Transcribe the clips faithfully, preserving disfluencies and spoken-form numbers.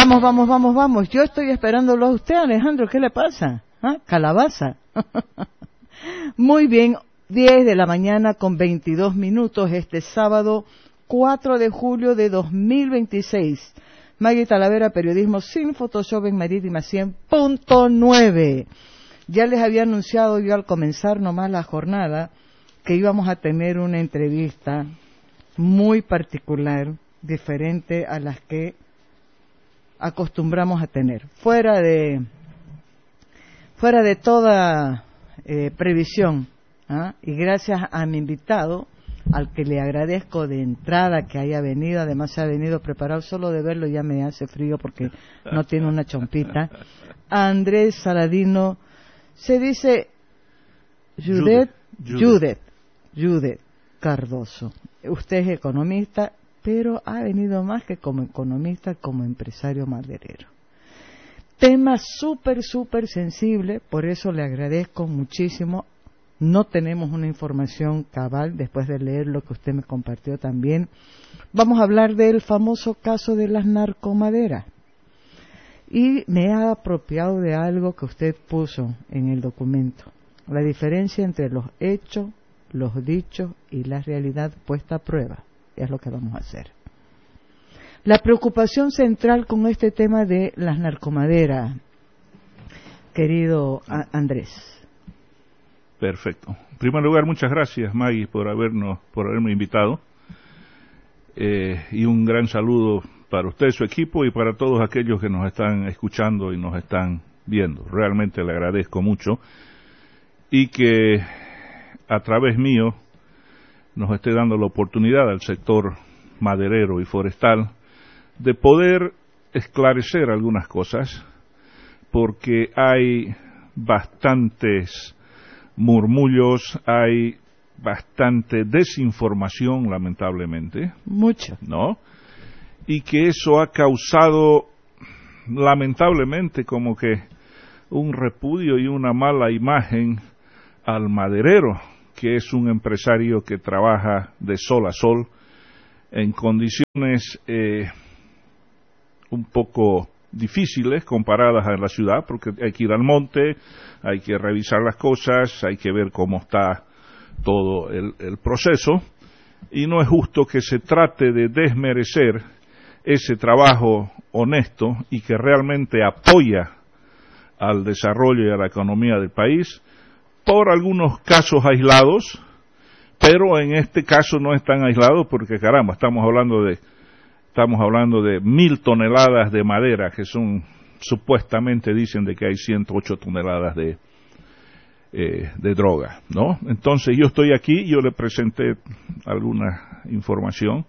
Vamos, vamos, vamos, vamos. Yo estoy esperándolo a usted, Alejandro. ¿Qué le pasa? ¿Ah? Calabaza. Muy bien, diez de la mañana con veintidós minutos este sábado cuatro de julio de dos mil veintiséis. Maggie Talavera, periodismo sin Photoshop en Marítima cien punto nueve. Ya les había anunciado yo al comenzar nomás la jornada que íbamos a tener una entrevista muy particular, diferente a las que acostumbramos a tener. Fuera de, fuera de toda eh, previsión, ¿ah? Y gracias a mi invitado, al que le agradezco de entrada que haya venido, además se ha venido preparado, solo de verlo ya me hace frío porque no tiene una chompita. Andrés Saladino, se dice Judith, Judith, Judith Cardoso. Usted es economista, pero ha venido más que como economista, como empresario maderero. Tema súper, súper sensible, por eso le agradezco muchísimo. No tenemos una información cabal después de leer lo que usted me compartió también. Vamos a hablar del famoso caso de las narcomaderas. Y me he apropiado de algo que usted puso en el documento. La diferencia entre los hechos, los dichos y la realidad puesta a prueba. Es lo que vamos a hacer. La preocupación central con este tema de las narcomaderas, querido Andrés. Perfecto. En primer lugar, muchas gracias, Maggie, por habernos, por haberme invitado. Eh, y un gran saludo para usted, su equipo, y para todos aquellos que nos están escuchando y nos están viendo. Realmente le agradezco mucho. Y que a través mío nos esté dando la oportunidad al sector maderero y forestal de poder esclarecer algunas cosas, porque hay bastantes murmullos, hay bastante desinformación, lamentablemente. Mucho. ¿No? Y que eso ha causado, lamentablemente, como que un repudio y una mala imagen al maderero, que es un empresario que trabaja de sol a sol en condiciones eh, un poco difíciles comparadas a la ciudad, porque hay que ir al monte, hay que revisar las cosas, hay que ver cómo está todo el, el proceso, y no es justo que se trate de desmerecer ese trabajo honesto y que realmente apoya al desarrollo y a la economía del país por algunos casos aislados, pero en este caso no es tan aislado porque, caramba, estamos hablando de Estamos hablando de mil toneladas de madera, que son, supuestamente dicen de que hay ciento ocho toneladas de, eh, de droga, ¿no? Entonces yo estoy aquí, yo le presenté alguna información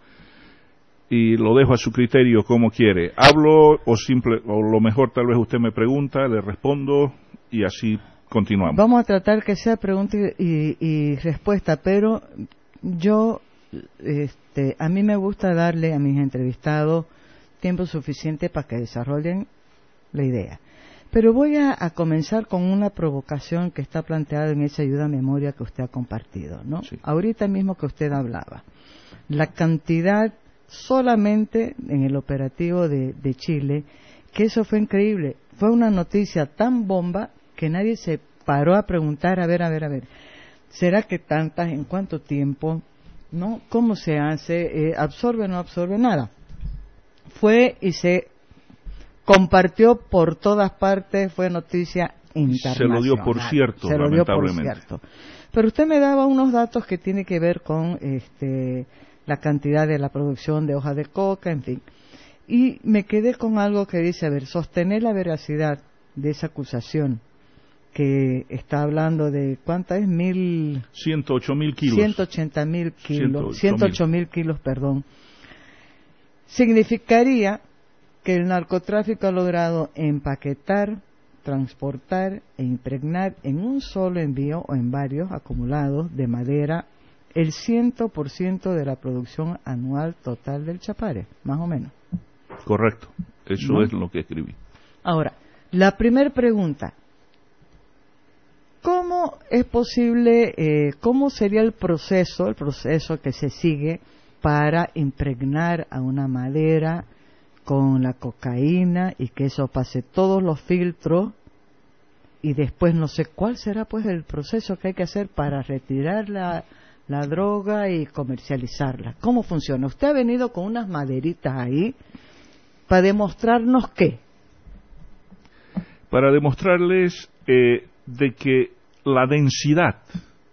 y lo dejo a su criterio como quiere. Hablo o simple, o lo mejor tal vez usted me pregunta, le respondo y así continuamos. Vamos a tratar que sea pregunta y, y respuesta, pero yo... Este, a mí me gusta darle a mis entrevistados tiempo suficiente para que desarrollen la idea. Pero voy a, a comenzar con una provocación que está planteada en esa ayuda a memoria que usted ha compartido, ¿no? Sí. Ahorita mismo que usted hablaba, la cantidad solamente en el operativo de, de Chile, que eso fue increíble. Fue una noticia tan bomba que nadie se paró a preguntar, a ver, a ver, a ver, ¿será que tantas, en cuánto tiempo? ¿No? ¿Cómo se hace? Eh, ¿Absorbe o no absorbe? Nada. Fue y se compartió por todas partes, fue noticia internacional. Se lo dio por cierto, se lo dio por lamentablemente. cierto. Pero usted me daba unos datos que tienen que ver con este, la cantidad de la producción de hojas de coca, en fin. Y me quedé con algo que dice, a ver, sostener la veracidad de esa acusación que está hablando de, ¿cuánta es? Mil... ciento ocho mil kilos. ciento ochenta mil kilos. ciento ocho mil kilos, perdón. Significaría que el narcotráfico ha logrado empaquetar, transportar e impregnar en un solo envío o en varios acumulados de madera el cien por ciento de la producción anual total del Chapare, más o menos. Correcto. Eso ¿no? es lo que escribí. Ahora, la primera pregunta. ¿Cómo es posible, eh, cómo sería el proceso, el proceso que se sigue para impregnar a una madera con la cocaína y que eso pase todos los filtros y después no sé cuál será pues el proceso que hay que hacer para retirar la, la droga y comercializarla. ¿Cómo funciona? Usted ha venido con unas maderitas ahí para demostrarnos qué. Para demostrarles eh, de que la densidad,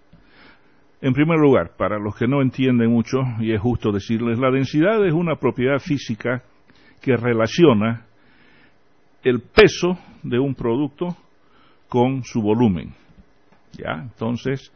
en primer lugar, para los que no entienden mucho, y es justo decirles, la densidad es una propiedad física que relaciona el peso de un producto con su volumen. ¿Ya? Entonces,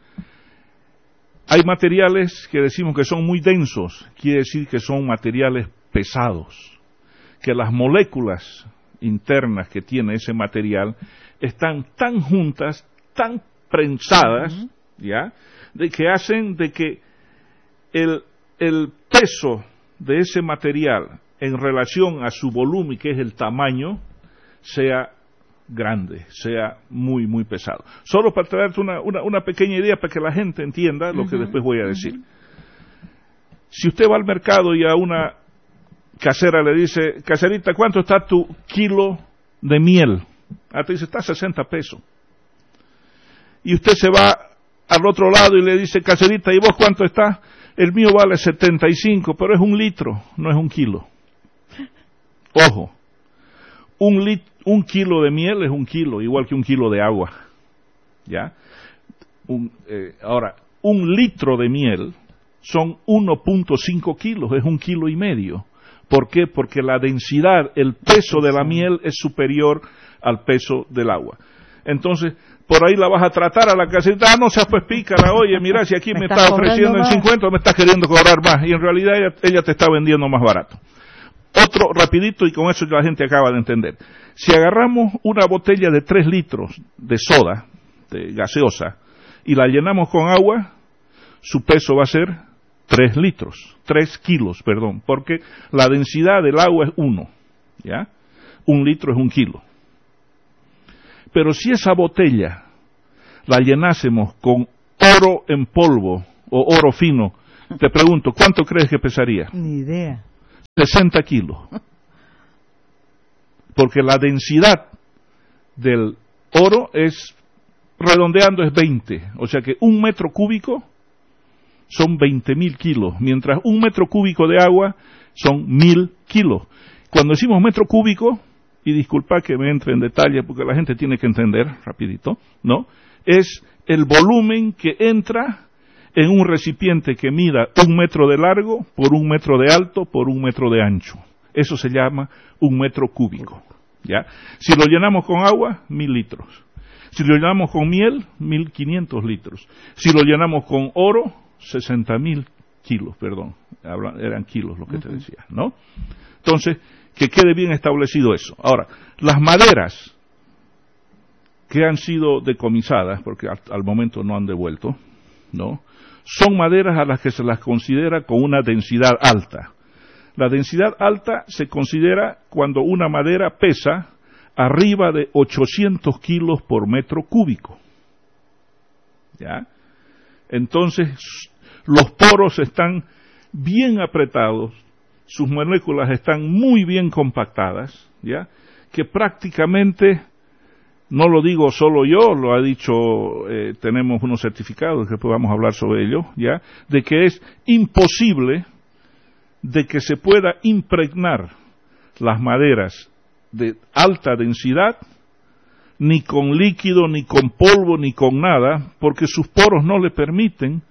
hay materiales que decimos que son muy densos, quiere decir que son materiales pesados, que las moléculas internas que tiene ese material están tan juntas, tan prensadas, uh-huh. ¿ya?, de que hacen de que el, el peso de ese material en relación a su volumen, que es el tamaño, sea grande, sea muy, muy pesado. Solo para traerte una, una, una pequeña idea para que la gente entienda lo uh-huh. que después voy a decir. Uh-huh. Si usted va al mercado y a una casera le dice, caserita, ¿cuánto está tu kilo de miel? Ah, te dice, está a sesenta pesos. Y usted se va al otro lado y le dice, caserita, ¿y vos cuánto está? El mío vale setenta y cinco, pero es un litro, no es un kilo. Ojo, un, lit, un kilo de miel es un kilo, igual que un kilo de agua. ¿Ya? Un, eh, ahora, un litro de miel son uno punto cinco kilos, es un kilo y medio. ¿Por qué? Porque la densidad, el peso de la miel es superior al peso del agua. Entonces, por ahí la vas a tratar a la casita, ah, no seas pues pícara, oye, mira, si aquí me, me está ofreciendo en cincuenta, me estás queriendo cobrar más, y en realidad ella, ella te está vendiendo más barato. Otro, rapidito, y con eso la gente acaba de entender. Si agarramos una botella de tres litros de soda, de gaseosa, y la llenamos con agua, su peso va a ser tres litros, tres kilos, perdón, porque la densidad del agua es uno, ¿ya? Un litro es un kilo. Pero si esa botella la llenásemos con oro en polvo o oro fino, te pregunto, ¿cuánto crees que pesaría? Ni idea. sesenta kilos. Porque la densidad del oro es, redondeando, es veinte. O sea que un metro cúbico son veinte mil kilos, mientras un metro cúbico de agua son mil kilos. Cuando decimos metro cúbico, y disculpa que me entre en detalle porque la gente tiene que entender rapidito, ¿no? Es el volumen que entra en un recipiente que mida un metro de largo por un metro de alto por un metro de ancho. Eso se llama un metro cúbico, ¿ya? Si lo llenamos con agua, mil litros. Si lo llenamos con miel, mil quinientos litros. Si lo llenamos con oro, sesenta mil kilos, perdón. Eran kilos lo que te decía, ¿no? Entonces, que quede bien establecido eso. Ahora, las maderas que han sido decomisadas, porque al, al momento no han devuelto, ¿no?, son maderas a las que se las considera con una densidad alta. La densidad alta se considera cuando una madera pesa arriba de ochocientos kilos por metro cúbico. ¿Ya? Entonces, los poros están bien apretados, sus moléculas están muy bien compactadas, ¿ya?, que prácticamente, no lo digo solo yo, lo ha dicho, eh, tenemos unos certificados que podamos hablar sobre ello, ¿ya?, de que es imposible de que se pueda impregnar las maderas de alta densidad, ni con líquido, ni con polvo, ni con nada, porque sus poros no le permiten,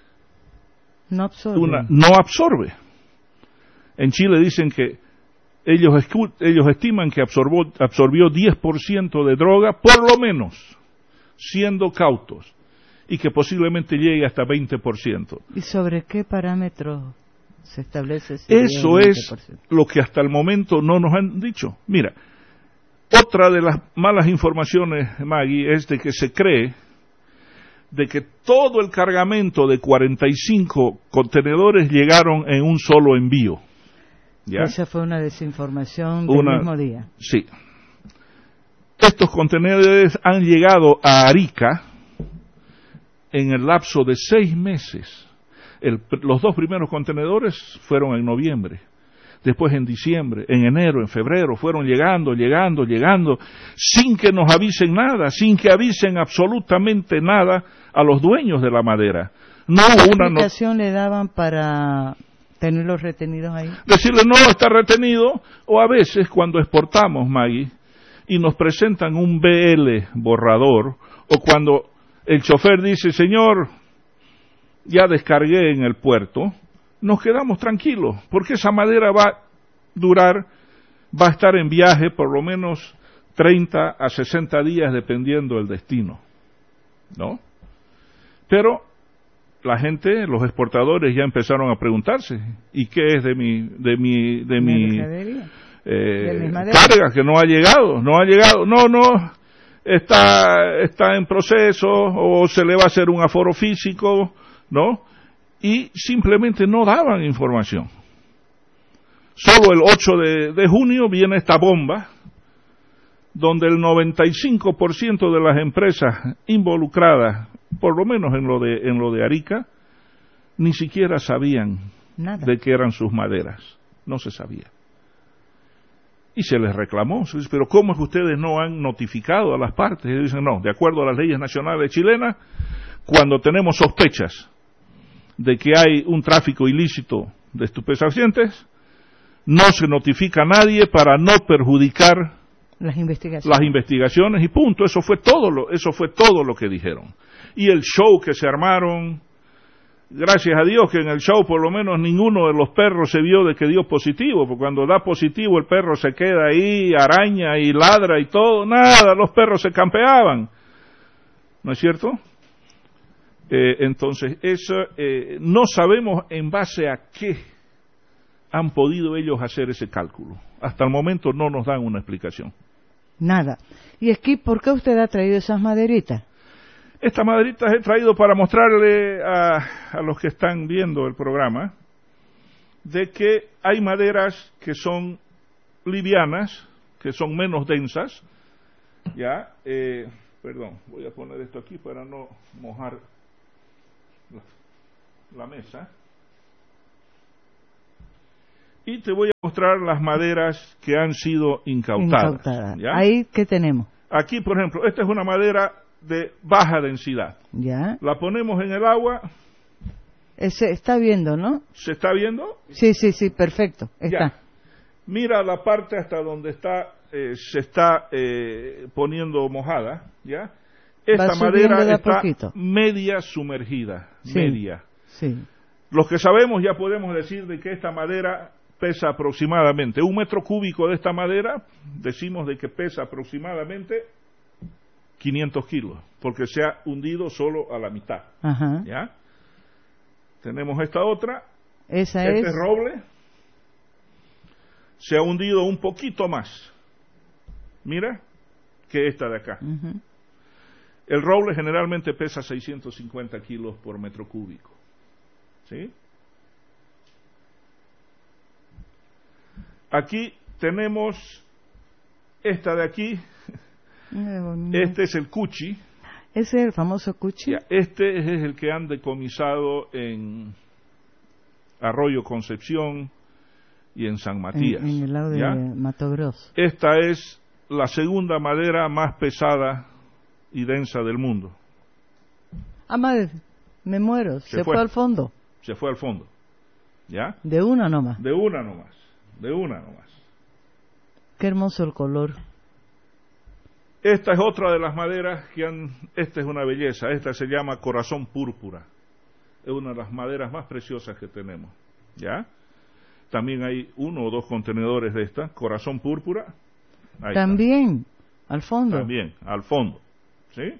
no absorbe. Una, no absorbe. En Chile dicen que ellos, ellos estiman que absorbió, absorbió diez por ciento de droga, por lo menos, siendo cautos, y que posiblemente llegue hasta veinte por ciento. ¿Y sobre qué parámetros se establece ese Eso veinte por ciento? Es lo que hasta el momento no nos han dicho. Mira, otra de las malas informaciones, Maggie, es de que se cree de que todo el cargamento de cuarenta y cinco contenedores llegaron en un solo envío. ¿Ya? Esa fue una desinformación del una, mismo día. Sí. Estos contenedores han llegado a Arica en el lapso de seis meses. El, los dos primeros contenedores fueron en noviembre. después en diciembre, en enero, en febrero, fueron llegando, llegando, llegando, sin que nos avisen nada, sin que avisen absolutamente nada a los dueños de la madera. No hubo una ¿Qué explicación le daban para tenerlos retenidos ahí? Decirle, no, está retenido, o a veces cuando exportamos, Maggie, y nos presentan un B L borrador, o cuando el chofer dice, señor, ya descargué en el puerto, nos quedamos tranquilos, porque esa madera va a durar, va a estar en viaje por lo menos treinta a sesenta días, dependiendo del destino, ¿no? Pero la gente, los exportadores ya empezaron a preguntarse, ¿y qué es de mi, de mi, de mi eh, carga que no ha llegado? No ha llegado, no, no, está, está en proceso, o se le va a hacer un aforo físico, ¿no? Y simplemente no daban información. Solo el ocho de, de junio viene esta bomba, donde el noventa y cinco por ciento de las empresas involucradas, por lo menos en lo de, en lo de Arica, ni siquiera sabían Nada. de qué eran sus maderas. No se sabía. Y se les reclamó. Se dice, pero ¿cómo es que ustedes no han notificado a las partes? Y dicen, no, de acuerdo a las leyes nacionales chilenas, cuando tenemos sospechas de que hay un tráfico ilícito de estupefacientes, no se notifica a nadie para no perjudicar las investigaciones. las investigaciones y punto. Eso fue todo lo, eso fue todo lo que dijeron. Y el show que se armaron, gracias a Dios que en el show por lo menos ninguno de los perros se vio de que dio positivo, porque cuando da positivo el perro se queda ahí, araña y ladra y todo, nada, los perros se campeaban, ¿no es cierto? Eh, entonces, eso, eh, no sabemos en base a qué han podido ellos hacer ese cálculo. Hasta el momento no nos dan una explicación. Nada. Y Skip, ¿por qué usted ha traído esas maderitas? Estas maderitas he traído para mostrarle a, a los que están viendo el programa de que hay maderas que son livianas, que son menos densas. Ya, eh, perdón, voy a poner esto aquí para no mojar la, la mesa. Y te voy a mostrar las maderas que han sido incautadas. Incautada. ¿Ahí qué tenemos? Aquí, por ejemplo, esta es una madera de baja densidad. Ya. La ponemos en el agua. Se está viendo, ¿no? ¿Se está viendo? Sí, sí, sí, perfecto. Está. Ya. Mira la parte hasta donde está, eh, se está eh, poniendo mojada, ¿ya? Esta madera está poquito. media sumergida, sí, media. Sí. Los que sabemos ya podemos decir de que esta madera pesa aproximadamente, un metro cúbico de esta madera, decimos de que pesa aproximadamente quinientos kilos, porque se ha hundido solo a la mitad. Ajá. ¿Ya? Tenemos esta otra, esa este es roble, se ha hundido un poquito más, mira, que esta de acá. Uh-huh. El roble generalmente pesa seiscientos cincuenta kilos por metro cúbico. ¿Sí? Aquí tenemos esta de aquí. Este es el cuchi. Ese es el famoso cuchi. Este es el que han decomisado en Arroyo Concepción y en San Matías. En, en el lado de ¿ya? Mato Grosso. Esta es la segunda madera más pesada y densa del mundo. Ah, madre, me muero. Se, Se fue. fue al fondo. Se fue al fondo. ¿Ya? De una nomás. De una nomás. De una nomás. Qué hermoso el color. Esta es otra de las maderas que han... Esta es una belleza. Esta se llama corazón púrpura. Es una de las maderas más preciosas que tenemos. ¿Ya? También hay uno o dos contenedores de esta. Corazón púrpura. Ahí También. Está. Al fondo. También. Al fondo. ¿Sí?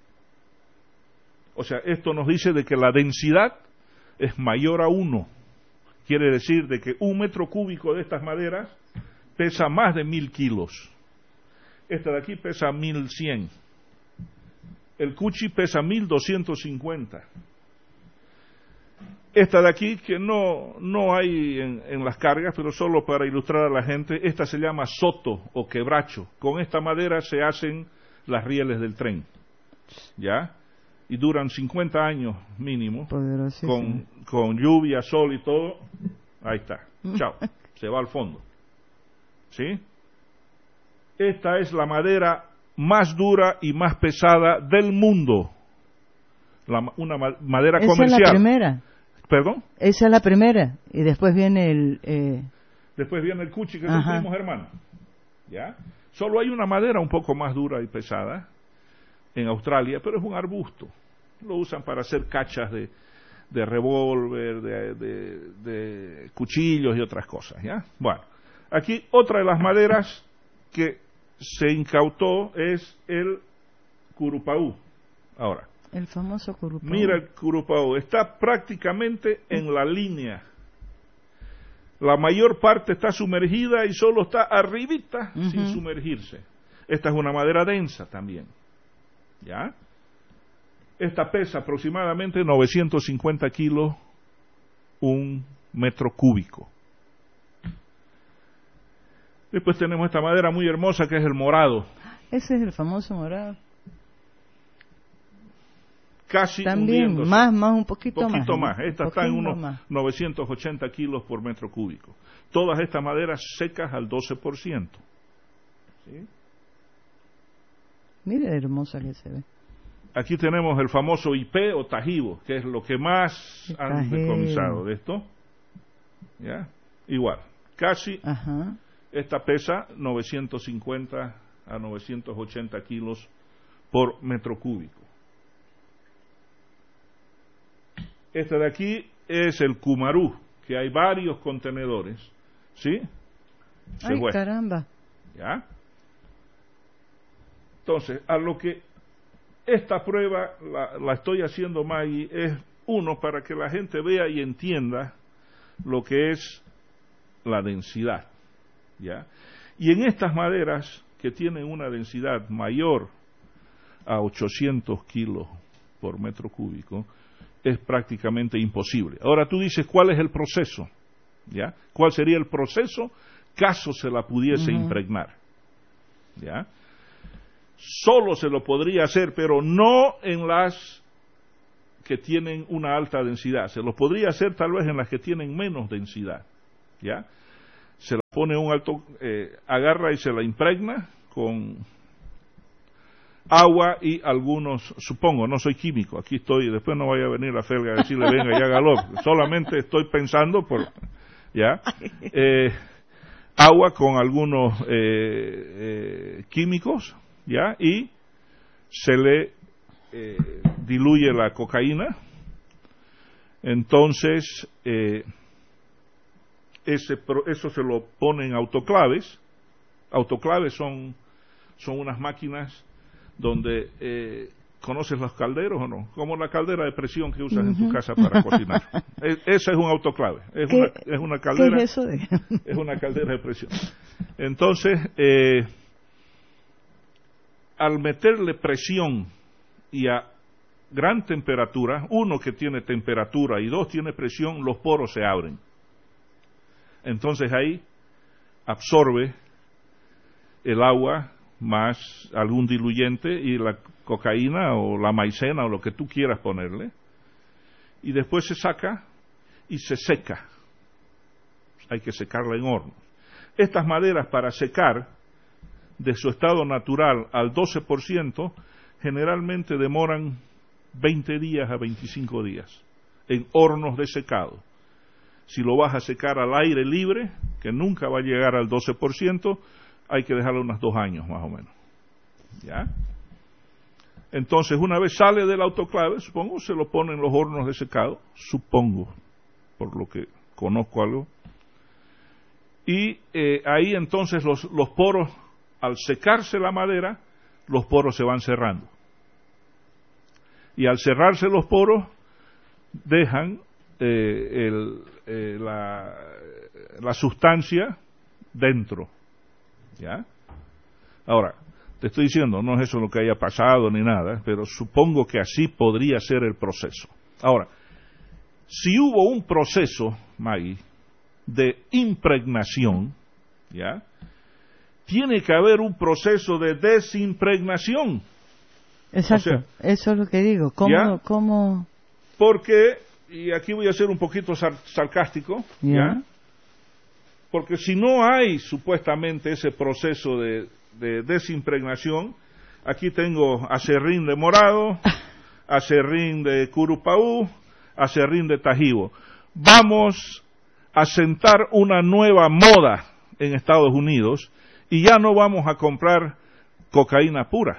O sea, esto nos dice de que la densidad es mayor a uno. Quiere decir de que un metro cúbico de estas maderas pesa más de mil kilos. Esta de aquí pesa mil cien. El cuchi pesa mil doscientos cincuenta. Esta de aquí, que no, no hay en, en las cargas, pero solo para ilustrar a la gente, esta se llama soto o quebracho. Con esta madera se hacen las rieles del tren. ¿Ya? Y duran cincuenta años mínimo, con, con lluvia, sol y todo. Ahí está. Chao. se va al fondo. ¿Sí? Esta es la madera más dura y más pesada del mundo. La, una ma- madera Esa comercial. es la primera. ¿Perdón? Esa es la primera. Y después viene el... Eh... Después viene el cuchi, que Ajá. son primos hermanos. ¿Ya? Solo hay una madera un poco más dura y pesada en Australia, pero es un arbusto. Lo usan para hacer cachas de, de revólver, de, de, de cuchillos y otras cosas. ¿Ya? Bueno, aquí otra de las maderas que se incautó es el curupaú. Ahora, El famoso curupaú. mira el curupaú, está prácticamente en la línea. La mayor parte está sumergida y solo está arribita, uh-huh, sin sumergirse. Esta es una madera densa también. ¿Ya? Esta pesa aproximadamente novecientos cincuenta kilos, un metro cúbico. Después tenemos esta madera muy hermosa que es el morado. Ese es el famoso morado. Casi también hundiéndose. más, más un poquito, poquito más. más. Esta está en unos más. novecientos ochenta kilos por metro cúbico. Todas estas maderas secas al doce por ciento. ¿Sí? Mire hermosa que se ve. Aquí tenemos el famoso ipé o tajibo, que es lo que más el han tajibo. decomisado de esto. ¿Ya? Igual, casi. Ajá. Esta pesa novecientos cincuenta a novecientos ochenta kilos por metro cúbico. Este de aquí es el cumarú, que hay varios contenedores. ¿Sí? Se Ay, fue. Caramba. ¿Ya? Entonces, a lo que esta prueba la, la estoy haciendo, Maggie, es uno, para que la gente vea y entienda lo que es la densidad. ¿Ya? Y en estas maderas que tienen una densidad mayor a ochocientos kilos por metro cúbico, es prácticamente imposible. Ahora tú dices, ¿cuál es el proceso? ¿Ya? ¿Cuál sería el proceso caso se la pudiese uh-huh. impregnar? ¿Ya? Solo se lo podría hacer, pero no en las que tienen una alta densidad. Se lo podría hacer tal vez en las que tienen menos densidad. ¿Ya? Se la pone un alto, eh, agarra y se la impregna con agua y algunos, supongo, no soy químico, aquí estoy, después no vaya a venir la felga a decirle venga y hágalo, solamente estoy pensando por, ya, eh, agua con algunos eh, eh, químicos, ya, y se le eh, diluye la cocaína, entonces eh, ese, eso se lo pone en autoclaves. Autoclaves son, son unas máquinas donde, eh, ¿conoces los calderos o no? Como la caldera de presión que usas uh-huh. en tu casa para cocinar. es, esa es un autoclave. Es una, es una caldera. ¿Qué es eso de? Es una caldera de presión. Entonces, eh, al meterle presión y a gran temperatura, uno que tiene temperatura y dos tiene presión, los poros se abren. Entonces ahí absorbe el agua más algún diluyente y la cocaína o la maicena o lo que tú quieras ponerle, y después se saca y se seca. Hay que secarla en horno. Estas maderas, para secar de su estado natural al doce por ciento, generalmente demoran veinte días a veinticinco días en hornos de secado. Si lo vas a secar al aire libre, que nunca va a llegar al doce por ciento, hay que dejarlo unos dos años más o menos. ¿Ya? Entonces, una vez sale del autoclave, supongo, se lo pone en los hornos de secado, supongo, por lo que conozco algo. Y eh, ahí entonces los, los poros, al secarse la madera, los poros se van cerrando. Y al cerrarse los poros, dejan eh, el, eh, la, la sustancia dentro. ¿Ya? Ahora, te estoy diciendo, no es eso lo que haya pasado ni nada, pero supongo que así podría ser el proceso. Ahora, si hubo un proceso, Maggie, de impregnación, ¿ya? Tiene que haber un proceso de desimpregnación. Exacto, o sea, eso es lo que digo. ¿Cómo, cómo? Porque, y aquí voy a ser un poquito sar- sarcástico, ¿ya? ¿ya? Porque si no hay supuestamente ese proceso de, de desimpregnación, aquí tengo aserrín de morado, aserrín de curupaú, aserrín de tajibo. Vamos a sentar una nueva moda en Estados Unidos y ya no vamos a comprar cocaína pura,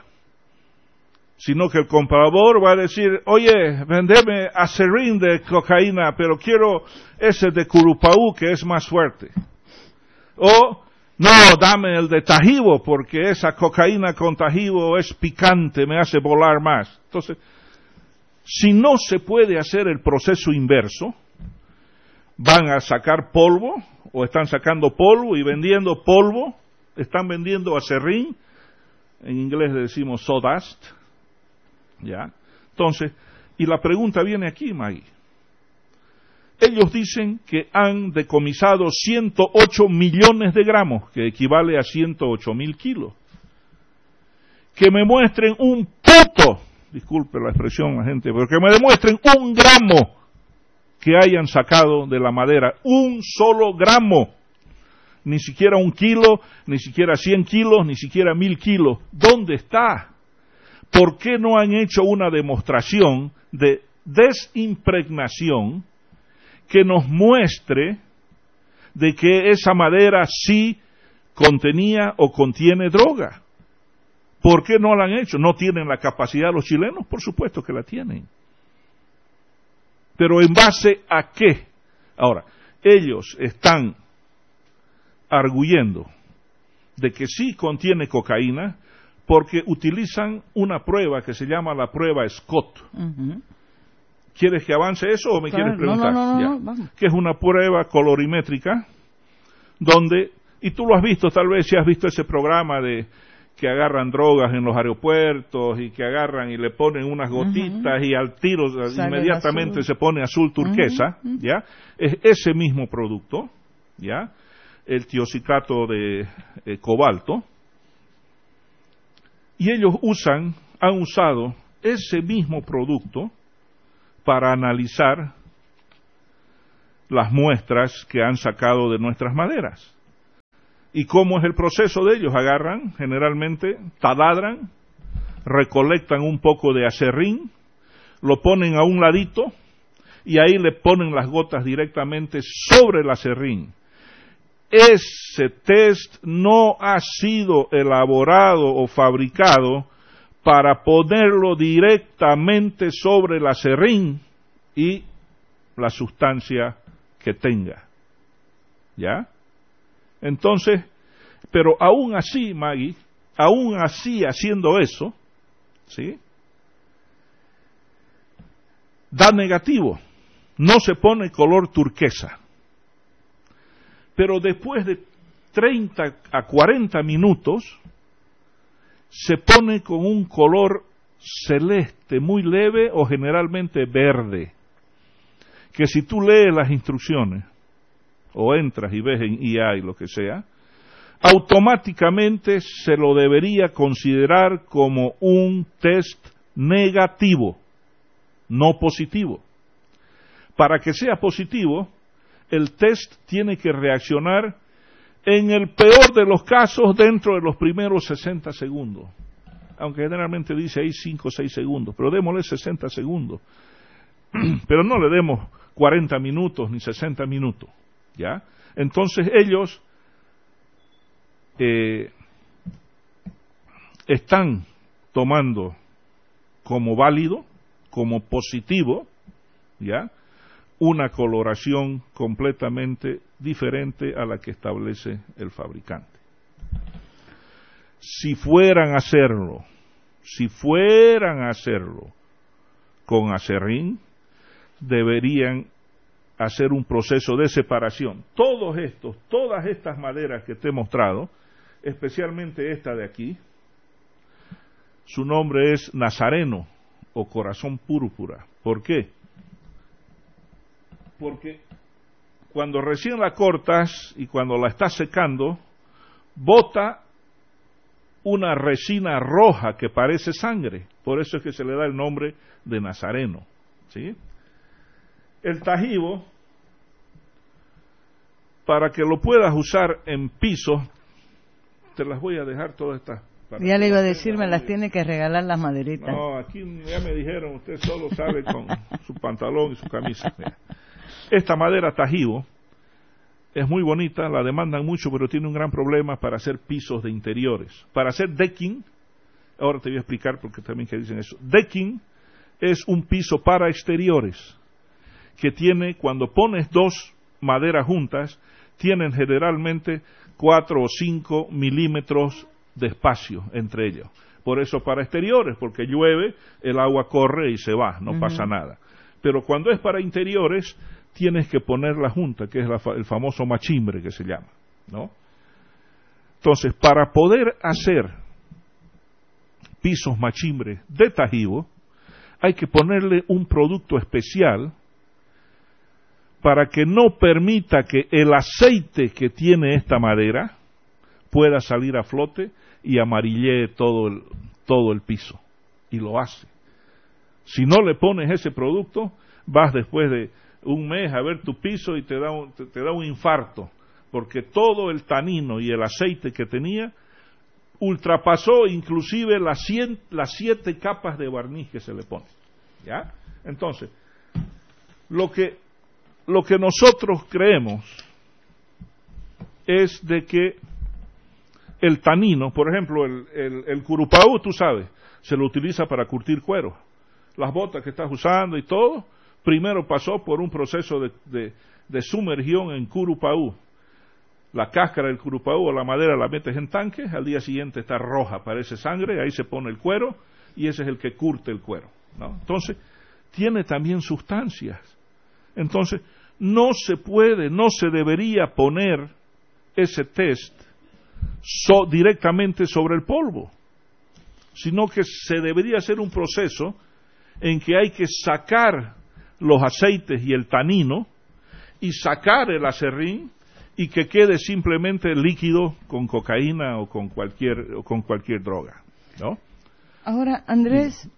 sino que el comprador va a decir, oye, vendeme aserrín de cocaína, pero quiero ese de curupaú que es más fuerte. O, no, dame el de tajibo, porque esa cocaína con tajibo es picante, me hace volar más. Entonces, si no se puede hacer el proceso inverso, van a sacar polvo, o están sacando polvo y vendiendo polvo, están vendiendo aserrín, en inglés le decimos sawdust, ¿ya? Entonces, y la pregunta viene aquí, Maggie. Ellos dicen que han decomisado ciento ocho millones de gramos, que equivale a ciento ocho mil kilos. Que me muestren un puto, disculpe la expresión la gente, pero que me demuestren un gramo que hayan sacado de la madera, un solo gramo. Ni siquiera un kilo, ni siquiera cien kilos, ni siquiera mil kilos. ¿Dónde está? ¿Por qué no han hecho una demostración de desimpregnación que nos muestre de que esa madera sí contenía o contiene droga? ¿Por qué no la han hecho? ¿No tienen la capacidad los chilenos? Por supuesto que la tienen. Pero ¿en base a qué? Ahora, ellos están arguyendo de que sí contiene cocaína porque utilizan una prueba que se llama la prueba Scott. Uh-huh. ¿Quieres que avance eso o me claro, quieres preguntar? No, no, no, no, vamos. Que es una prueba colorimétrica donde, y tú lo has visto tal vez si has visto ese programa de que agarran drogas en los aeropuertos y que agarran y le ponen unas gotitas uh-huh. y al tiro Sale inmediatamente se pone azul turquesa, uh-huh. ¿ya? Es ese mismo producto, ¿ya? El tiocitrato de eh, cobalto. Y ellos usan, han usado ese mismo producto para analizar las muestras que han sacado de nuestras maderas. ¿Y cómo es el proceso de ellos? Agarran, generalmente, taladran, recolectan un poco de aserrín, lo ponen a un ladito y ahí le ponen las gotas directamente sobre el aserrín. Ese test no ha sido elaborado o fabricado para ponerlo directamente sobre el aserrín y la sustancia que tenga. ¿Ya? Entonces, pero aún así, Maggie, aún así haciendo eso, ¿sí? Da negativo, no se pone color turquesa. Pero después de treinta a cuarenta minutos, se pone con un color celeste, muy leve o generalmente verde, que si tú lees las instrucciones, o entras y ves en I A y lo que sea, automáticamente se lo debería considerar como un test negativo, no positivo. Para que sea positivo, el test tiene que reaccionar en el peor de los casos dentro de los primeros sesenta segundos. Aunque generalmente dice ahí cinco o seis segundos, pero démosle sesenta segundos. Pero no le demos cuarenta minutos ni sesenta minutos. ¿Ya? Entonces ellos eh, están tomando como válido, como positivo, ¿ya? Una coloración completamente diferente a la que establece el fabricante. Si fueran a hacerlo, si fueran a hacerlo con aserrín, deberían hacer un proceso de separación. Todos estos, todas estas maderas que te he mostrado, especialmente esta de aquí, su nombre es nazareno o corazón púrpura. ¿Por qué? Porque cuando recién la cortas y cuando la estás secando, bota una resina roja que parece sangre. Por eso es que se le da el nombre de nazareno. ¿Sí? El tajibo para que lo puedas usar en piso, te las voy a dejar todas estas. Ya le iba a decir, me las tiene que regalar las maderitas. No, aquí ya me dijeron, usted solo sale con su pantalón y su camisa. Mira. Esta madera tajibo es muy bonita, la demandan mucho, pero tiene un gran problema para hacer pisos de interiores. Para hacer decking, ahora te voy a explicar porque también que dicen eso. Decking es un piso para exteriores, que tiene, cuando pones dos maderas juntas, tienen generalmente cuatro o cinco milímetros de espacio entre ellos. Por eso para exteriores, porque llueve, el agua corre y se va, no uh-huh. pasa nada. Pero cuando es para interiores, tienes que poner la junta, que es la, el famoso machimbre que se llama, ¿no? Entonces, para poder hacer pisos machimbre de tajibo, hay que ponerle un producto especial para que no permita que el aceite que tiene esta madera pueda salir a flote y amarillee todo el, todo el piso. Y lo hace. Si no le pones ese producto, vas después de un mes a ver tu piso y te da un, te, te da un infarto, porque todo el tanino y el aceite que tenía ultrapasó inclusive las, cien, las siete capas de barniz que se le pone. ¿Ya? Entonces, lo que, lo que nosotros creemos es de que el tanino, por ejemplo, el, el, el curupaú, tú sabes, se lo utiliza para curtir cuero. Las botas que estás usando y todo, primero pasó por un proceso de, de, de sumergión en curupaú. La cáscara del curupaú o la madera la metes en tanques, al día siguiente está roja, parece sangre, ahí se pone el cuero y ese es el que curte el cuero, ¿no? Entonces, tiene también sustancias. Entonces, no se puede, no se debería poner ese test So, directamente sobre el polvo, sino que se debería hacer un proceso en que hay que sacar los aceites y el tanino y sacar el acerrín y que quede simplemente líquido con cocaína o con cualquier o con cualquier droga, ¿no? Ahora, Andrés,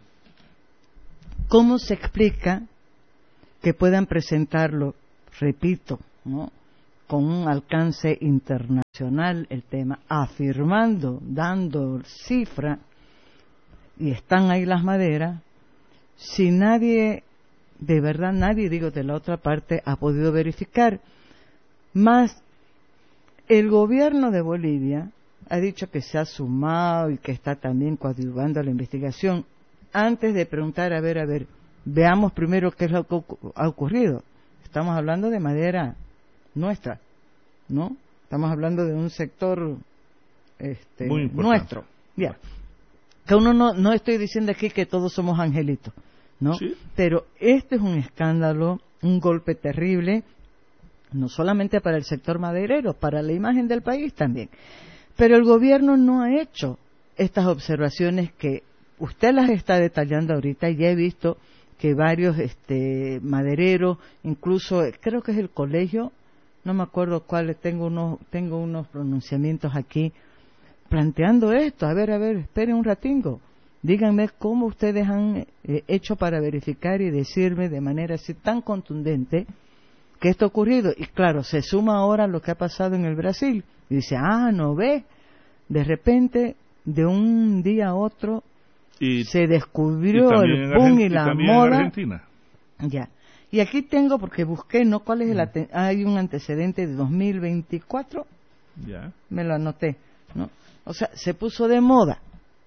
¿cómo se explica que puedan presentarlo, repito, ¿no?, con un alcance internacional el tema, afirmando, dando cifra, y están ahí las maderas, si nadie, de verdad nadie, digo de la otra parte, ha podido verificar? Más el gobierno de Bolivia ha dicho que se ha sumado y que está también coadyuvando a la investigación. Antes de preguntar, a ver, a ver, veamos primero qué es lo que ha ocurrido. Estamos hablando de madera nuestra, ¿no? Estamos hablando de un sector este, nuestro. Ya. Que uno no, no estoy diciendo aquí que todos somos angelitos, ¿no? ¿Sí? Pero este es un escándalo, un golpe terrible, no solamente para el sector maderero, para la imagen del país también. Pero el gobierno no ha hecho estas observaciones que usted las está detallando ahorita, y ya he visto que varios este, madereros, incluso creo que es el colegio, no me acuerdo cuál, tengo unos, tengo unos pronunciamientos aquí planteando esto. A ver, a ver, esperen un ratingo, díganme cómo ustedes han eh, hecho para verificar y decirme de manera así tan contundente que esto ha ocurrido. Y claro, se suma ahora lo que ha pasado en el Brasil, y dice, ah, no ve, de repente, de un día a otro, y, se descubrió el boom y la moda. En Argentina. Ya. Y aquí tengo, porque busqué, ¿no? ¿Cuál es el ate- hay un antecedente de dos mil veinticuatro? Ya. Me lo anoté, ¿no? O sea, se puso de moda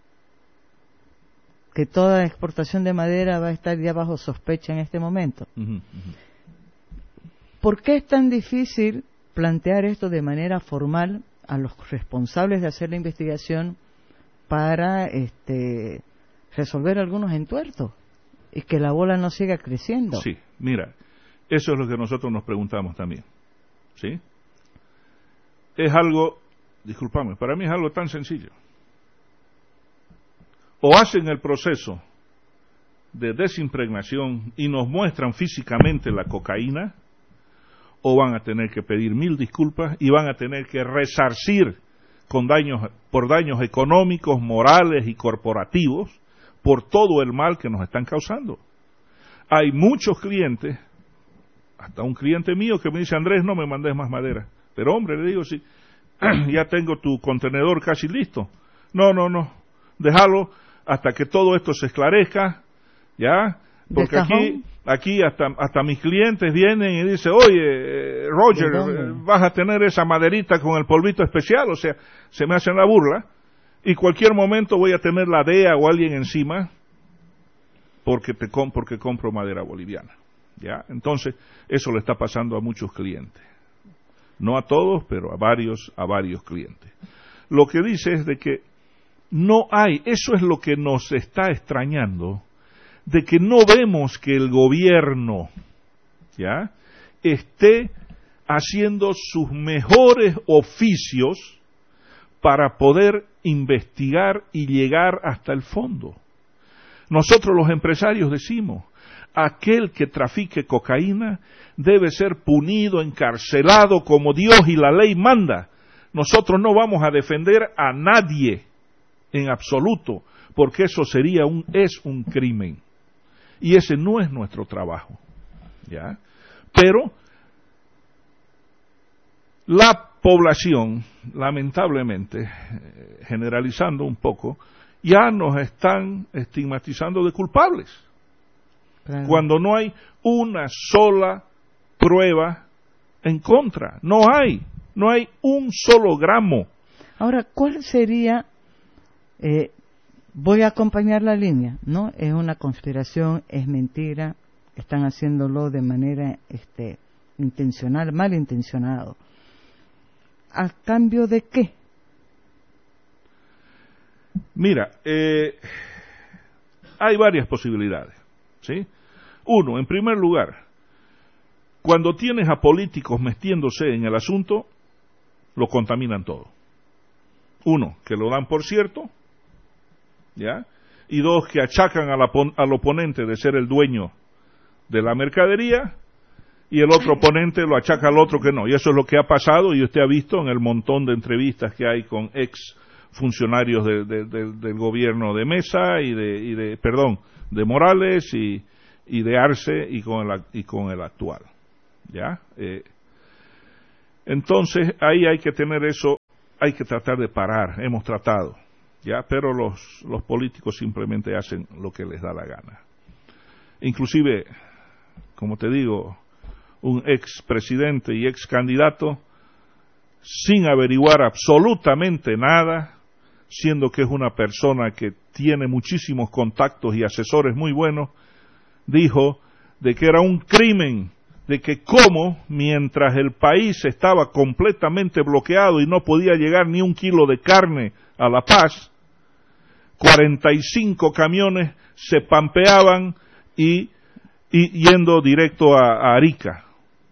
que toda exportación de madera va a estar ya bajo sospecha en este momento. Uh-huh, uh-huh. ¿Por qué es tan difícil plantear esto de manera formal a los responsables de hacer la investigación para este, resolver algunos entuertos y que la bola no siga creciendo? Sí, mira, eso es lo que nosotros nos preguntamos también, ¿sí? Es algo, discúlpame, para mí es algo tan sencillo. O hacen el proceso de desimpregnación y nos muestran físicamente la cocaína, o van a tener que pedir mil disculpas y van a tener que resarcir con daños, por daños económicos, morales y corporativos por todo el mal que nos están causando. Hay muchos clientes, hasta un cliente mío que me dice, Andrés, no me mandes más madera. Pero hombre, le digo, sí, ya tengo tu contenedor casi listo. No, no, no, déjalo hasta que todo esto se esclarezca, ¿ya? Porque aquí, aquí hasta, hasta mis clientes vienen y dicen, oye, Roger, vas a tener esa maderita con el polvito especial, o sea, se me hacen la burla, y cualquier momento voy a tener la D E A o alguien encima, porque te com porque compro madera boliviana, ¿ya? Entonces, eso le está pasando a muchos clientes. No a todos, pero a varios, a varios clientes. Lo que dice es de que no hay, eso es lo que nos está extrañando, de que no vemos que el gobierno, ¿ya?, esté haciendo sus mejores oficios para poder investigar y llegar hasta el fondo. Nosotros los empresarios decimos, aquel que trafique cocaína debe ser punido, encarcelado como Dios y la ley manda. Nosotros no vamos a defender a nadie en absoluto, porque eso sería un, es un crimen. Y ese no es nuestro trabajo, ¿ya? Pero la población, lamentablemente, generalizando un poco, ya nos están estigmatizando de culpables. Claro. Cuando no hay una sola prueba en contra. No hay, no hay un solo gramo. Ahora, ¿cuál sería... Eh, voy a acompañar la línea, ¿no? Es una conspiración, es mentira, están haciéndolo de manera este, intencional, malintencionado. ¿A cambio de qué? Mira, eh, hay varias posibilidades, ¿sí? Uno, en primer lugar, cuando tienes a políticos metiéndose en el asunto, lo contaminan todo. Uno, que lo dan por cierto, ¿ya? Y dos, que achacan al, al oponente de ser el dueño de la mercadería, y el otro oponente lo achaca al otro que no. Y eso es lo que ha pasado, y usted ha visto en el montón de entrevistas que hay con ex funcionarios de, de, de, del gobierno de Mesa y de, y de perdón, de Morales y, y de Arce y con el, y con el actual, ¿ya? Eh, entonces, ahí hay que tener eso, hay que tratar de parar, hemos tratado, ¿ya? Pero los, los políticos simplemente hacen lo que les da la gana. Inclusive, como te digo, un ex presidente y ex candidato, sin averiguar absolutamente nada, siendo que es una persona que tiene muchísimos contactos y asesores muy buenos, dijo de que era un crimen, de que cómo, mientras el país estaba completamente bloqueado y no podía llegar ni un kilo de carne a La Paz, cuarenta y cinco camiones se pampeaban y, y yendo directo a, a Arica.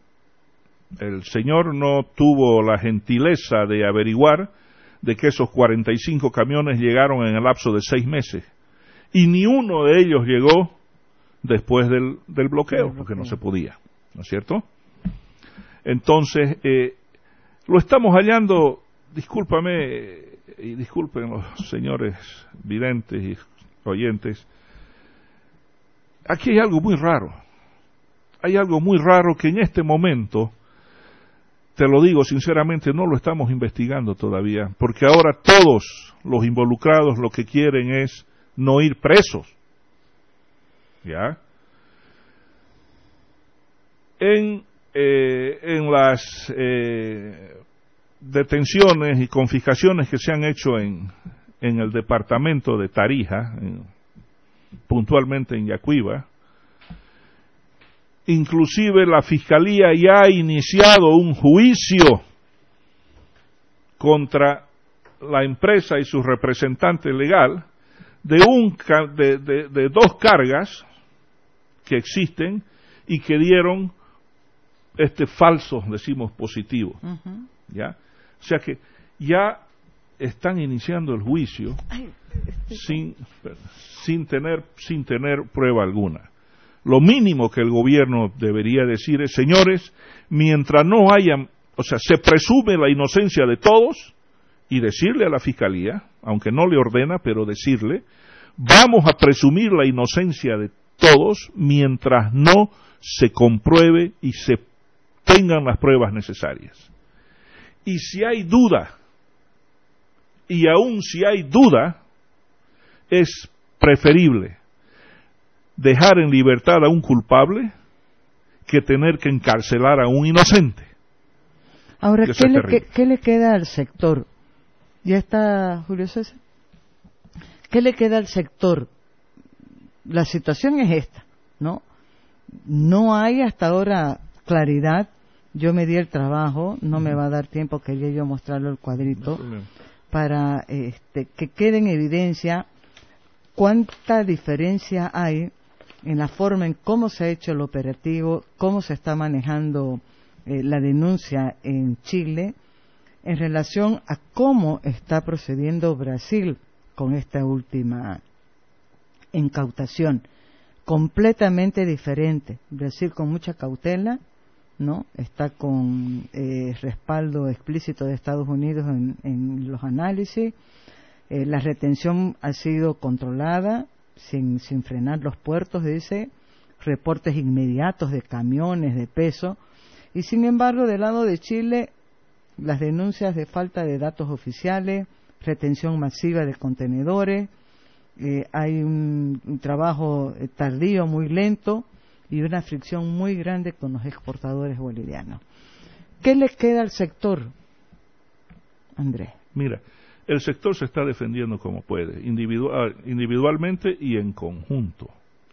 El señor no tuvo la gentileza de averiguar de que esos cuarenta y cinco camiones llegaron en el lapso de seis meses. Y ni uno de ellos llegó después del, del bloqueo, porque no se podía, ¿no es cierto? Entonces, eh, lo estamos hallando, discúlpame, y disculpen los señores videntes y oyentes, aquí hay algo muy raro. Hay algo muy raro que en este momento, te lo digo sinceramente, no lo estamos investigando todavía, porque ahora todos los involucrados lo que quieren es no ir presos, ¿ya? En, eh, en las eh, detenciones y confiscaciones que se han hecho en, en el departamento de Tarija, en, puntualmente en Yacuiba, inclusive la Fiscalía ya ha iniciado un juicio contra la empresa y su representante legal de, un, de, de, de dos cargas que existen y que dieron este falsos, decimos, positivos. Uh-huh. ¿Ya? O sea que ya están iniciando el juicio sin, sin tener, sin tener prueba alguna. Lo mínimo que el gobierno debería decir es, señores, mientras no haya, o sea, se presume la inocencia de todos, y decirle a la Fiscalía, aunque no le ordena, pero decirle, vamos a presumir la inocencia de todos mientras no se compruebe y se tengan las pruebas necesarias. Y si hay duda, y aún si hay duda, es preferible dejar en libertad a un culpable que tener que encarcelar a un inocente. Ahora, ¿qué le, ¿qué, ¿qué le queda al sector? ¿Ya está Julio César? ¿Qué le queda al sector? La situación es esta, ¿no? No hay hasta ahora claridad. Yo me di el trabajo, no me va a dar tiempo, quería yo mostrarle el cuadrito, no para este, que quede en evidencia cuánta diferencia hay en la forma en cómo se ha hecho el operativo, cómo se está manejando eh, la denuncia en Chile, en relación a cómo está procediendo Brasil con esta última incautación. Completamente diferente. Brasil con mucha cautela, ¿no? Está con eh, respaldo explícito de Estados Unidos en, en los análisis. Eh, la retención ha sido controlada, sin, sin frenar los puertos, dice, reportes inmediatos de camiones, de peso, y sin embargo, del lado de Chile, las denuncias de falta de datos oficiales, retención masiva de contenedores, eh, hay un, un trabajo tardío, muy lento, y una fricción muy grande con los exportadores bolivianos. ¿Qué le queda al sector, Andrés? Mira, el sector se está defendiendo como puede, individual, individualmente y en conjunto.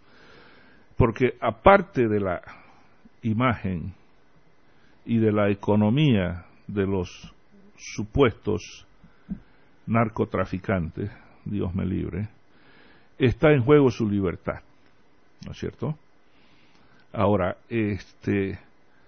Porque aparte de la imagen y de la economía de los supuestos narcotraficantes, Dios me libre, está en juego su libertad, ¿no es cierto? Ahora, este,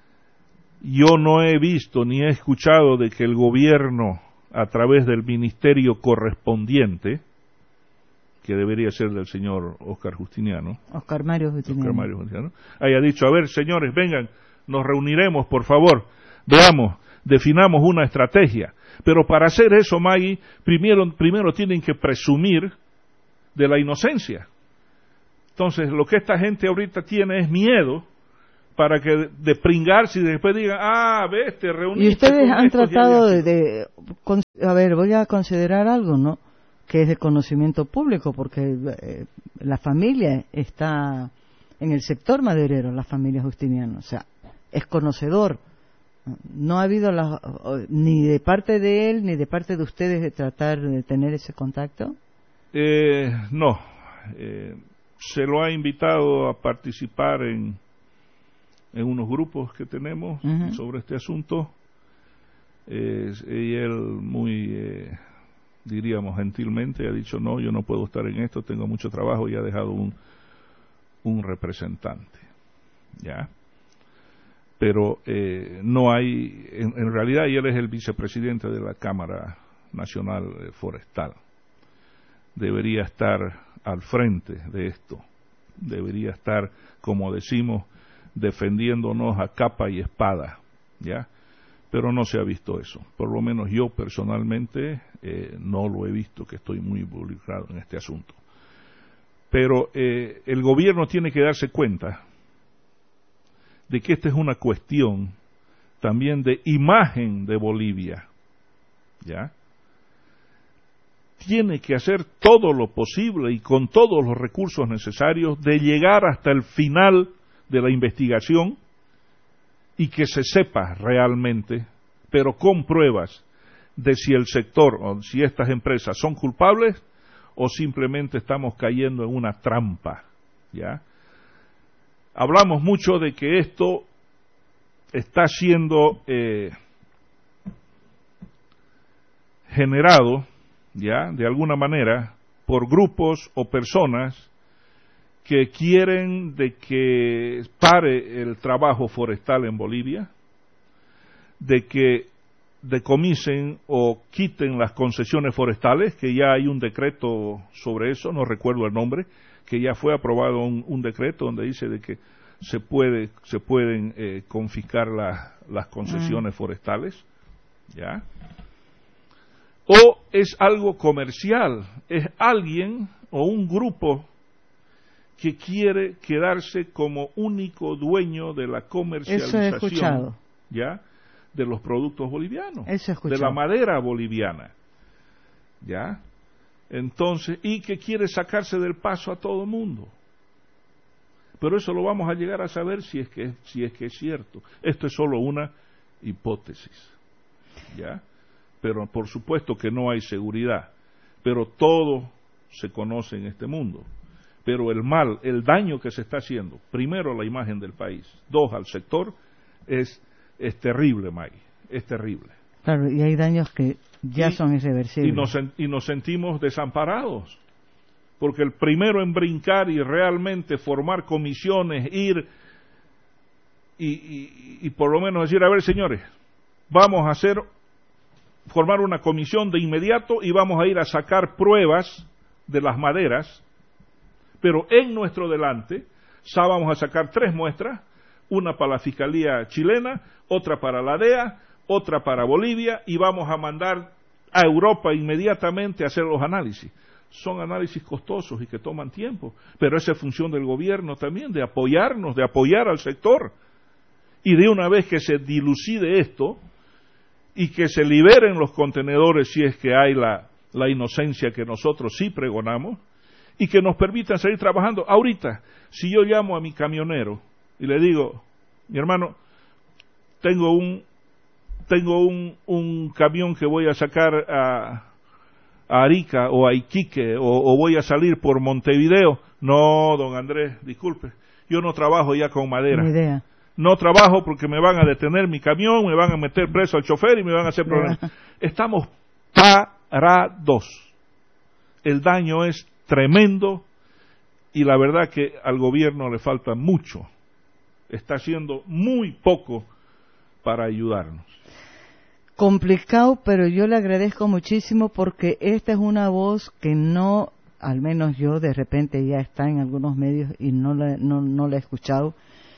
yo no he visto ni he escuchado de que el gobierno, a través del ministerio correspondiente, que debería ser del señor Oscar Justiniano, Oscar Mario Justiniano, Oscar Mario Justiniano, haya dicho, a ver, señores, vengan, nos reuniremos, por favor, veamos, definamos una estrategia. Pero para hacer eso, Maggie, primero, primero tienen que presumir de la inocencia. Entonces, lo que esta gente ahorita tiene es miedo para que de pringarse y después digan, ah, ves, te reuniste. Y ustedes con han tratado de, de, de, a ver, voy a considerar algo, ¿no? Que es de conocimiento público, porque eh, la familia está en el sector maderero, la familia Justiniano, o sea, es conocedor. No ha habido la, ni de parte de él ni de parte de ustedes de tratar de tener ese contacto. Eh, no, eh, se lo ha invitado a participar en en unos grupos que tenemos uh-huh. sobre este asunto, eh, y él muy, eh, diríamos gentilmente, ha dicho, no, yo no puedo estar en esto, tengo mucho trabajo, y ha dejado un, un representante, ¿ya? Pero eh, no hay, en, en realidad, y él es el vicepresidente de la Cámara Nacional Forestal, debería estar al frente de esto, debería estar, como decimos, defendiéndonos a capa y espada, ¿ya? Pero no se ha visto eso. Por lo menos yo personalmente eh, no lo he visto, que estoy muy involucrado en este asunto. Pero eh, el gobierno tiene que darse cuenta de que esta es una cuestión también de imagen de Bolivia, ¿ya? Tiene que hacer todo lo posible y con todos los recursos necesarios de llegar hasta el final de la investigación y que se sepa realmente, pero con pruebas, de si el sector o si estas empresas son culpables o simplemente estamos cayendo en una trampa, ¿ya? Hablamos mucho de que esto está siendo eh, generado, ¿ya?, de alguna manera, por grupos o personas que quieren de que pare el trabajo forestal en Bolivia, de que decomisen o quiten las concesiones forestales, que ya hay un decreto sobre eso, no recuerdo el nombre, que ya fue aprobado un, un decreto donde dice de que se puede se pueden eh, confiscar la, las concesiones mm. forestales, ¿ya? O es algo comercial, es alguien o un grupo que quiere quedarse como único dueño de la comercialización. Eso he escuchado. ¿Ya? De los productos bolivianos. Eso he escuchado. De la madera boliviana. ¿Ya? Entonces, y que quiere sacarse del paso a todo el mundo. Pero eso lo vamos a llegar a saber si es que, si es que es cierto. Esto es solo una hipótesis. ¿Ya? Pero por supuesto que no hay seguridad. Pero todo se conoce en este mundo. Pero el mal, el daño que se está haciendo, primero a la imagen del país, dos al sector, es, es terrible, Maggie, es terrible. Claro, y hay daños que ya y, son irreversibles. Y nos, y nos sentimos desamparados, porque el primero en brincar y realmente formar comisiones, ir y, y, y por lo menos decir, a ver señores, vamos a hacer, formar una comisión de inmediato y vamos a ir a sacar pruebas de las maderas, pero en nuestro delante vamos a sacar tres muestras, una para la Fiscalía chilena, otra para la D E A, otra para Bolivia, y vamos a mandar a Europa inmediatamente a hacer los análisis. Son análisis costosos y que toman tiempo, pero esa es función del gobierno también, de apoyarnos, de apoyar al sector. Y de una vez que se dilucide esto, y que se liberen los contenedores si es que hay la, la inocencia que nosotros sí pregonamos, y que nos permitan seguir trabajando. Ahorita, si yo llamo a mi camionero y le digo, mi hermano, tengo un tengo un, un camión que voy a sacar a, a Arica o a Iquique o, o voy a salir por Montevideo. No, don Andrés, disculpe, yo no trabajo ya con madera. Ni idea. No trabajo porque me van a detener mi camión, me van a meter preso al chofer y me van a hacer problemas. Estamos parados. El daño es tremendo y la verdad que al gobierno le falta mucho. Está haciendo muy poco para ayudarnos. Complicado, pero yo le agradezco muchísimo porque esta es una voz que no, al menos yo de repente ya está en algunos medios y no la, no, no la he escuchado.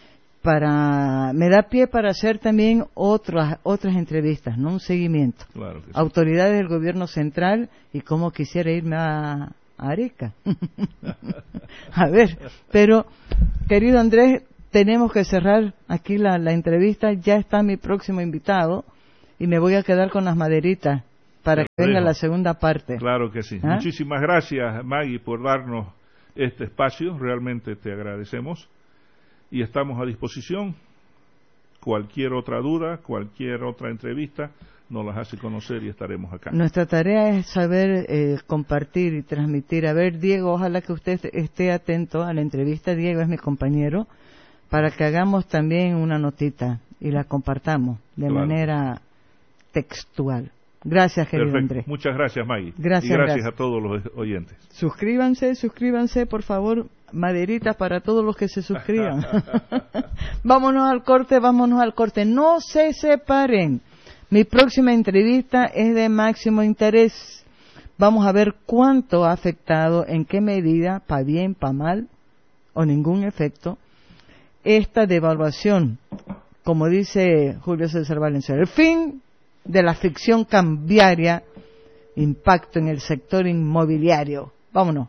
Para, me da pie para hacer también otras otras entrevistas, no un seguimiento. Claro que sí. Autoridades del gobierno central y cómo quisiera irme a, a Arica. A ver, pero querido Andrés, tenemos que cerrar aquí la, la entrevista. Ya está mi próximo invitado y me voy a quedar con las maderitas para que venga la segunda parte. Claro que sí. ¿Ah? Muchísimas gracias, Maggie, por darnos este espacio. Realmente te agradecemos. Y estamos a disposición. Cualquier otra duda, cualquier otra entrevista, nos las hace conocer y estaremos acá. Nuestra tarea es saber eh, compartir y transmitir. A ver, Diego, ojalá que usted esté atento a la entrevista. Diego es mi compañero, para que hagamos también una notita y la compartamos de claro. manera textual. Gracias, querido Perfecto. Andrés. Muchas gracias, Maggie. Gracias, y gracias, gracias a todos los oyentes. Suscríbanse, suscríbanse, por favor. Maderitas para todos los que se suscriban. Vámonos al corte, vámonos al corte. No se separen. Mi próxima entrevista es de máximo interés. Vamos a ver cuánto ha afectado, en qué medida, para bien, para mal, o ningún efecto, esta devaluación, como dice Julio César Valenzuela. El fin de la ficción cambiaria, impacto en el sector inmobiliario. Vámonos.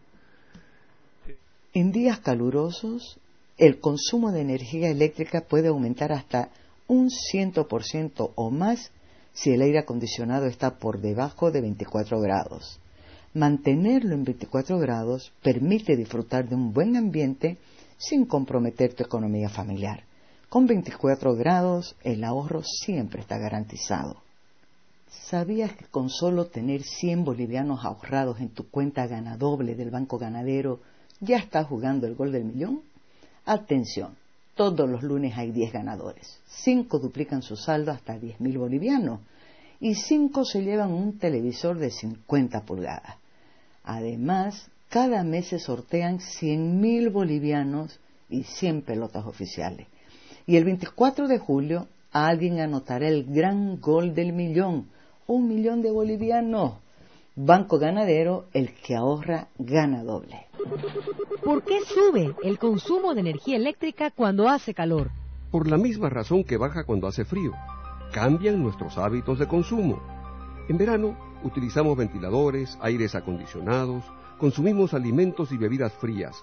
En días calurosos, el consumo de energía eléctrica puede aumentar hasta un cien por ciento o más si el aire acondicionado está por debajo de veinticuatro grados. Mantenerlo en veinticuatro grados permite disfrutar de un buen ambiente sin comprometer tu economía familiar. Con veinticuatro grados, el ahorro siempre está garantizado. ¿Sabías que con solo tener cien bolivianos ahorrados en tu cuenta Ganadoble del Banco Ganadero, ya estás jugando el gol del millón? Atención, todos los lunes hay diez ganadores. cinco duplican su saldo hasta diez mil bolivianos y cinco se llevan un televisor de cincuenta pulgadas. Además, cada mes se sortean cien mil bolivianos y cien pelotas oficiales. Y el veinticuatro de julio alguien anotará el gran gol del millón, un millón de bolivianos. Banco Ganadero, el que ahorra gana doble. ¿Por qué sube el consumo de energía eléctrica cuando hace calor? Por la misma razón que baja cuando hace frío. Cambian nuestros hábitos de consumo. En verano utilizamos ventiladores, aires acondicionados, consumimos alimentos y bebidas frías,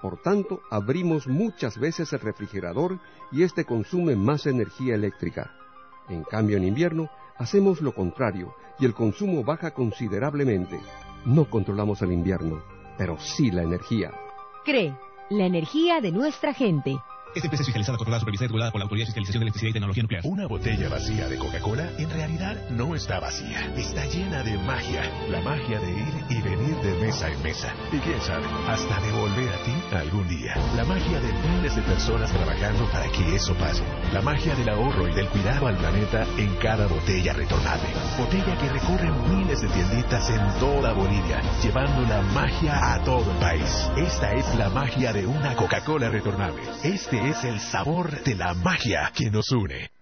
Por tanto, abrimos muchas veces el refrigerador y este consume más energía eléctrica. En cambio, en invierno, hacemos lo contrario y el consumo baja considerablemente. No controlamos el invierno, pero sí la energía. C R E, la energía de nuestra gente. Esta empresa es fiscalizada, controlada, supervisada y regulada por la Autoridad de Fiscalización de Electricidad y Tecnología Nuclear. Una botella vacía de Coca-Cola en realidad no está vacía. Está llena de magia. La magia de ir y venir de mesa en mesa. Y quién sabe, hasta de volver a ti algún día. La magia de miles de personas trabajando para que eso pase. La magia del ahorro y del cuidado al planeta en cada botella retornable. Botella que recorre miles de tienditas en toda Bolivia, llevando la magia a todo el país. Esta es la magia de una Coca-Cola retornable. Este es el sabor de la magia que nos une.